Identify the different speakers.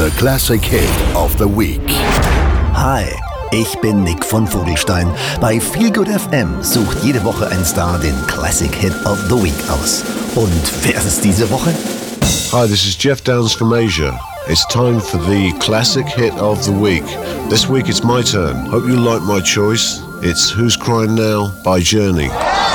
Speaker 1: The Classic Hit of the Week.
Speaker 2: Hi, ich bin Nick von Vogelstein. Bei Feelgood FM sucht jede Woche ein Star den Classic Hit of the Week aus. Und wer ist es diese Woche?
Speaker 3: Hi, this is Jeff Downs from Asia. It's time for the Classic Hit of the Week. This week it's my turn. Hope you like my choice. It's Who's Crying Now by Journey.